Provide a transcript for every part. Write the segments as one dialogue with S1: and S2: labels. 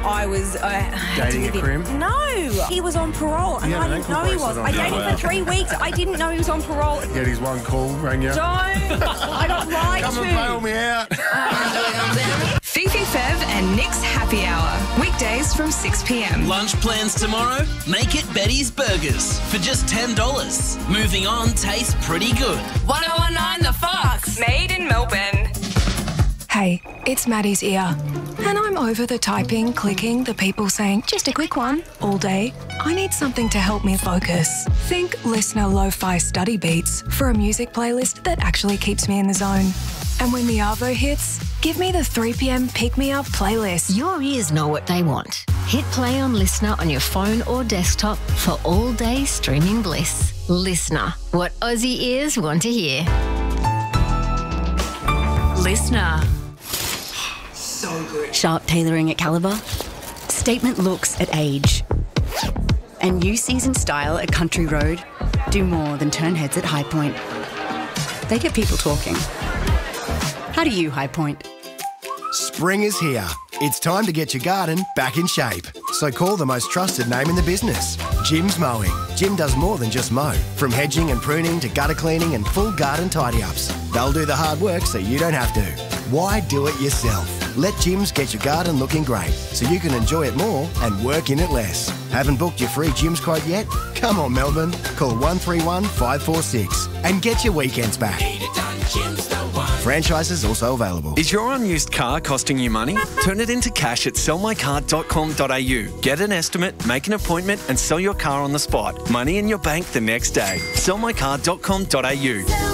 S1: I was...
S2: Dating a crim?
S1: No, he was on parole, and I didn't know he was. I dated him for 3 weeks. I didn't know he was on parole.
S2: He had his one call, rang you.
S1: Don't. I got lied
S2: Come
S1: to.
S2: and bail me out.
S3: Fifi, Fev and Nick's Happy Hour. Weekdays from 6 p.m.
S4: Lunch plans tomorrow? Make it Betty's Burgers for just $10. Moving on tastes pretty good.
S3: 1019 The Fox. Made in Melbourne.
S5: Hey, it's Maddie's ear. And I'm over the typing, clicking, the people saying, just a quick one, all day. I need something to help me focus. Think Listener Lo-Fi Study Beats for a music playlist that actually keeps me in the zone. And when the arvo hits, give me the 3 p.m. pick-me-up playlist.
S6: Your ears know what they want. Hit play on Listener on your phone or desktop for all-day streaming bliss. Listener, what Aussie ears want to hear.
S3: Listener.
S7: So good. Sharp tailoring at Calibre. Statement looks at age. And new season style at Country Road do more than turn heads at High Point. They get people talking. How do you High Point?
S8: Spring is here. It's time to get your garden back in shape. So call the most trusted name in the business, Jim's Mowing. Jim does more than just mow. From hedging and pruning to gutter cleaning and full garden tidy-ups. They'll do the hard work so you don't have to. Why do it yourself? Let Jim's get your garden looking great so you can enjoy it more and work in it less. Haven't booked your free Jim's quote yet? Come on, Melbourne. Call 131 546 and get your weekends back. Franchises also available.
S9: Is your unused car costing you money? Turn it into cash at sellmycar.com.au. Get an estimate, make an appointment and sell your car on the spot. Money in your bank the next day. Sellmycar.com.au.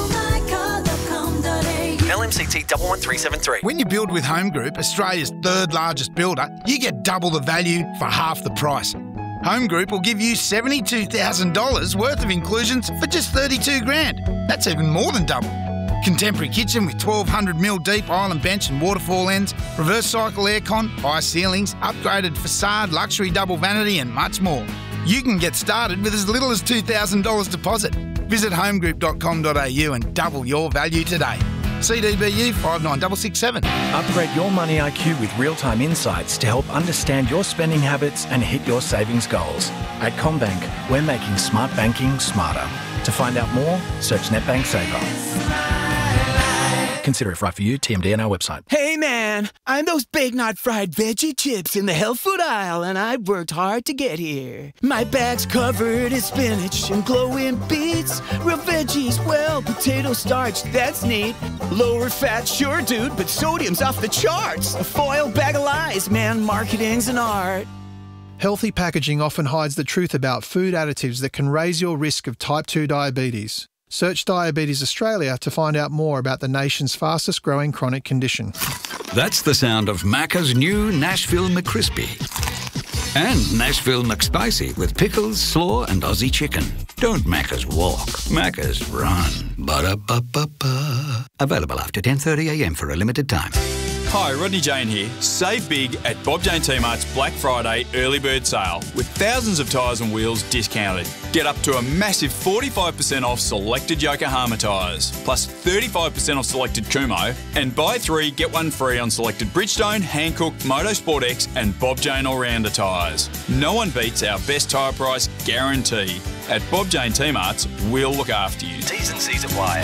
S9: LMCT 11373.
S10: When you build with Home Group, Australia's third largest builder, you get double the value for half the price. Home Group will give you $72,000 worth of inclusions for just $32,000. That's even more than double. Contemporary kitchen with 1,200mm deep island bench and waterfall ends, reverse cycle aircon, high ceilings, upgraded facade, luxury double vanity and much more. You can get started with as little as $2,000 deposit. Visit homegroup.com.au and double your value today. CDBU 59667.
S11: Upgrade your money IQ with real-time insights to help understand your spending habits and hit your savings goals. At CommBank, we're making smart banking smarter. To find out more, search NetBank Saver. Consider if right for you. TMD on our website.
S12: Hey man, I'm those Big Knot fried veggie chips in the health food aisle, and I worked hard to get here. My bag's covered in spinach and glowing beets, real veggies, well, potato starch, that's neat. Lower fat, sure dude, but sodium's off the charts. A foil bag of lies, man, marketing's an art.
S13: Healthy packaging often hides the truth about food additives that can raise your risk of type 2 diabetes. Search Diabetes Australia to find out more about the nation's fastest growing chronic condition.
S14: That's the sound of Macca's new Nashville McCrispy. And Nashville McSpicy with pickles, slaw and Aussie chicken. Don't Macca's walk, Macca's run. Ba-da-ba-ba-ba. Available after 10:30am for a limited time.
S15: Hi, Rodney Jane here. Save big at Bob Jane T-Mart's Black Friday early bird sale with thousands of tyres and wheels discounted. Get up to a massive 45% off selected Yokohama tyres, plus 35% off selected Kumho, and buy 3, get 1 free on selected Bridgestone, Hankook, Motorsport X and Bob Jane All-Rounder tyres. No one beats our best tyre price guarantee. At Bob Jane T-Mart's, we'll look after you. T's and C's apply.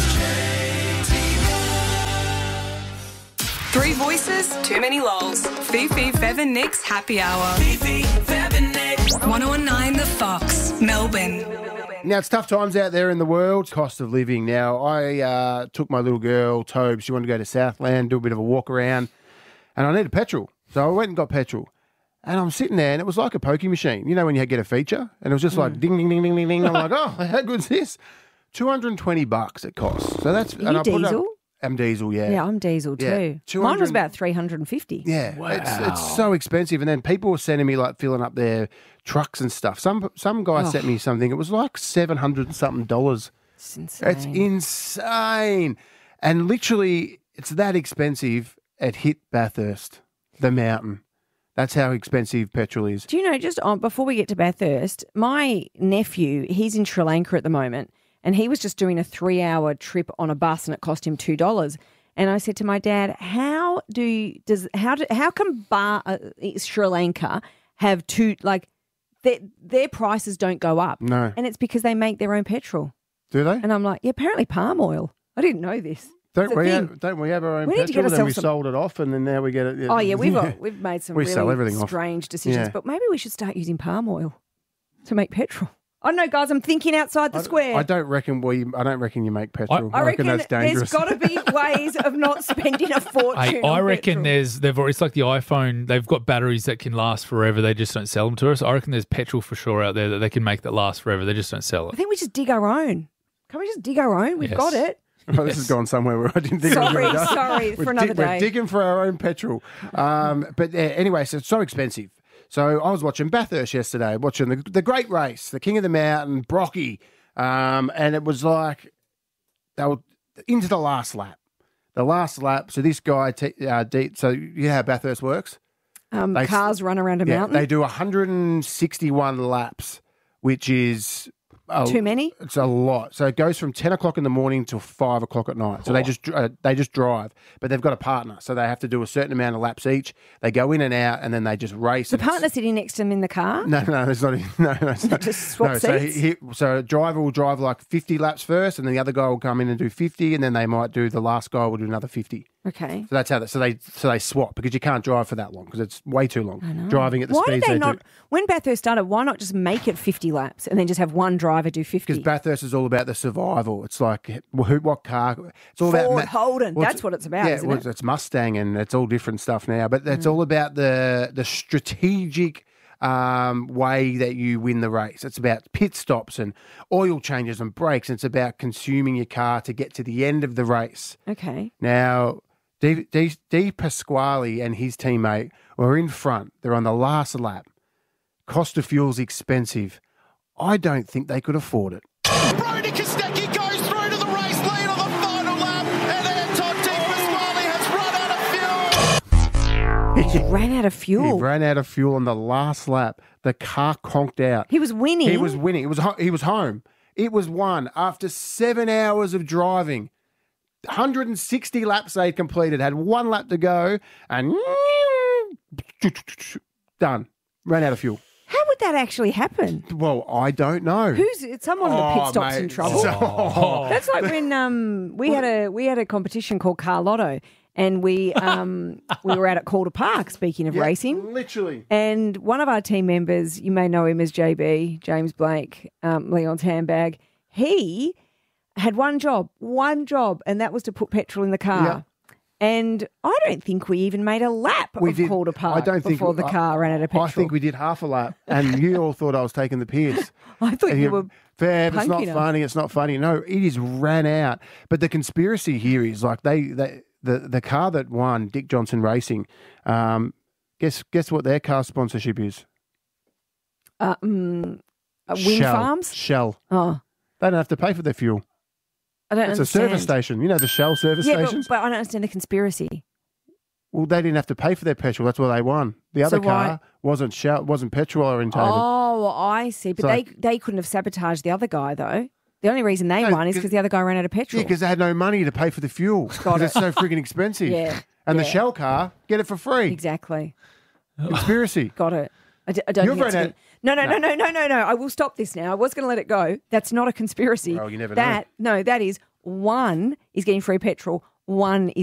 S3: 3 voices, too many lols. Fifi, Fev and Nick's Happy Hour. Fifi, Fev and Nick. 1019 The Fox, Melbourne.
S2: Now, it's tough times out there in the world. Cost of living. Now, I took my little girl, Tobe. She wanted to go to Southland, do a bit of a walk around, and I needed petrol. So I went and got petrol. And I'm sitting there, and it was like a pokie machine. You know when you get a feature? And it was just like ding, ding, ding, ding, ding, ding. I'm like, oh, how good's this? $220 it costs. So that's...
S16: You diesel?
S2: I'm diesel, yeah.
S16: Yeah, I'm diesel too.
S2: Yeah.
S16: Mine was about $350.
S2: Yeah,
S16: wow.
S2: It's so expensive. And then people were sending me like filling up their trucks and stuff. Some guy sent me something. It was like $700 and something.
S16: It's insane.
S2: It's insane. And literally, it's that expensive at Hit Bathurst, the mountain. That's how expensive petrol is.
S16: Do you know, just before we get to Bathurst, my nephew, he's in Sri Lanka at the moment, and he was just doing a 3-hour trip on a bus and it cost him $2. And I said to my dad, how come Sri Lanka have two, like, their prices don't go up?
S2: No.
S16: And it's because they make their own petrol.
S2: Do they?
S16: And I'm like, yeah, apparently palm oil. I didn't know this.
S2: Don't we have our own
S16: We need to
S2: petrol?
S16: get
S2: And then we
S16: ourselves some-
S2: sold it off, and then now we get it.
S16: Oh, yeah, we've made some
S2: We sell everything
S16: really
S2: off.
S16: strange decisions.
S2: Yeah.
S16: But maybe we should start using palm oil to make petrol. I don't know, guys. I'm thinking outside the square.
S2: I don't reckon you make petrol.
S16: I reckon
S2: that's dangerous.
S16: there's got to be ways of not spending a fortune.
S17: Hey, I reckon it's like the iPhone. They've got batteries that can last forever. They just don't sell them to us. I reckon there's petrol for sure out there that they can make that last forever. They just don't sell
S16: I
S17: it.
S16: think we just dig our own. Can't we just dig our own? We've
S17: Yes.
S16: got it.
S2: Oh, this has gone somewhere where I didn't think it was going to go.
S16: Sorry, for another day.
S2: We're digging for our own petrol. But anyway, so it's so expensive. So I was watching Bathurst yesterday, watching the great race, the King of the Mountain, Brocky, and it was like they were into the last lap. The last lap. So this guy, so you know how Bathurst works?
S16: Cars run around a mountain.
S2: They do 161 laps, which is
S16: too many.
S2: It's a lot. So it goes from 10 o'clock in the morning till 5 o'clock at night. So they just drive, but they've got a partner, so they have to do a certain amount of laps each. They go in and out, and then they just race.
S16: The partner sitting next to him in the car.
S2: No, it's not. No, it's not.
S16: Just swap
S2: seats. So a driver will drive like 50 laps first, and then the other guy will come in and do 50, and then the last guy will do another 50.
S16: Okay.
S2: So that's how so they swap, because you can't drive for that long because it's way too long driving at the
S16: Why
S2: speeds
S16: did they
S2: they
S16: not?
S2: do.
S16: When Bathurst started, why not just make it 50 laps and then just have one driver do 50?
S2: Because Bathurst is all about the survival. It's like what car? It's all
S16: Ford,
S2: about
S16: Holden. That's what it's about, isn't it?
S2: It's Mustang, and it's all different stuff now. But it's all about the strategic way that you win the race. It's about pit stops and oil changes and brakes. And it's about consuming your car to get to the end of the race.
S16: Okay.
S2: Now, Di Pasquale and his teammate were in front. They're on the last lap. Cost of fuel's expensive. I don't think they could afford it.
S18: Brody Kostecki goes through to the race lead on the final lap, and Anton Di Pasquale has run out of fuel.
S16: He ran out of fuel.
S2: He ran out of fuel on the last lap. The car conked out.
S16: He was winning.
S2: He was winning. He was home. It was won after 7 hours of driving. 160 laps they'd completed, had 1 lap to go, and done. Ran out of fuel.
S16: How would that actually happen?
S2: Well, I don't know.
S16: Someone in the pit stops
S2: mate.
S16: in trouble? That's like when we had a competition called Car Lotto, and we were out at Calder Park. Speaking of racing,
S2: literally,
S16: and one of our team members, you may know him as JB, James Blake, Leon's handbag. He had one job, and that was to put petrol in the car.
S2: Yeah.
S16: And I don't think we even made a lap of Calder Park before the car ran out of petrol.
S2: I think we did half a lap, and you all thought I was taking the piss.
S16: I thought you were
S2: Fab, it's not
S16: punking us.
S2: funny. It's not funny. No, it is ran out. But the conspiracy here is like the car that won, Dick Johnson Racing. Guess what their car sponsorship is?
S16: Wind
S2: Shell.
S16: farms.
S2: Shell.
S16: Oh,
S2: they don't have to pay for their fuel.
S16: I don't
S2: It's
S16: understand.
S2: a service station. You know the Shell service stations?
S16: but I don't understand the conspiracy.
S2: Well, they didn't have to pay for their petrol. That's why they won. The other
S16: So why-
S2: car wasn't Shell, wasn't petrol orientated.
S16: Oh, I see. But
S2: So-
S16: they couldn't have sabotaged the other guy, though. The only reason they won is because the other guy ran out of petrol.
S2: Yeah, because they had no money to pay for the fuel.
S16: Got
S2: Because it's
S16: it.
S2: so freaking expensive.
S16: Yeah,
S2: And the
S16: yeah.
S2: Shell car, get it for free.
S16: Exactly.
S2: Conspiracy.
S16: Got it. I don't
S2: You've
S16: think it's
S2: run out-
S16: No. I will stop this now. I was going to let it go. That's not a conspiracy.
S2: Well, you never know.
S16: That is one is getting free petrol. One is